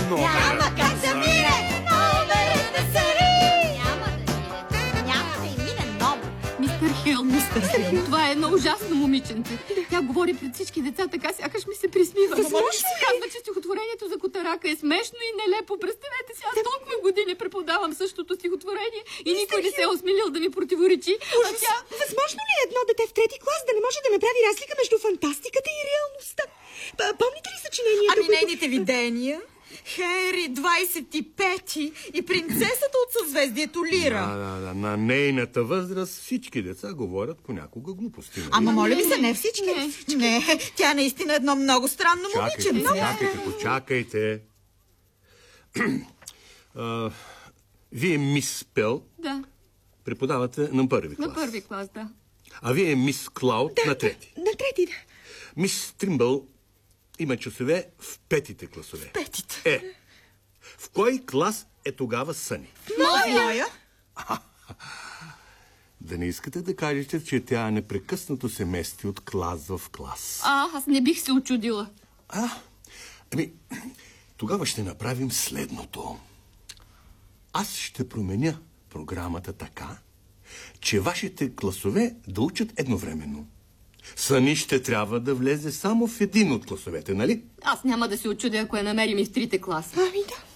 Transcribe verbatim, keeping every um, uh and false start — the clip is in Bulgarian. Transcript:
Няма как да мине номерът да се ри! Няма да мине. Няма да и мине номер. Мистер Хил, мистер Хил. Това е едно ужасно момиченце. Тя говори пред всички деца, така сякаш ми се присмива. Възможно ли? Казва, че стихотворението за Котарака е смешно и нелепо. Представете си, аз толкова години преподавам същото стихотворение и никой не се е осмелил да ми противоречи. А тя... Възможно ли е едно дете в трети клас да не може да направи разлика между фантастиката и реалността? Помните ли съчинението? Ами които... нейните видения? Хери двайсет и пети и принцесата от съзвездието Лира. Да, да, да. На нейната възраст всички деца говорят понякога глупости. Нали? Ама моля ви се, не всички. Не, не, тя наистина е едно много странно Чакайте, момиче. чакайте, почакайте. а, вие, мис Пел, Да, преподавате на първи клас. на първи клас, да. А вие, мис Клауд, Да, на трети. На трети, да. Мис Тримбъл има часове в петите класове. Петите. Е, в кой клас е тогава Съни? Моя? Да не искате да кажете, че тя непрекъснато се мести от клас в клас. А, аз не бих се очудила. А, ами, тогава ще направим следното. Аз ще променя програмата така, че вашите класове да учат едновременно. Съни ще трябва да влезе само в един от класовете, нали? Аз няма да се очудя, ако я намерим и в трите класа. Ами да.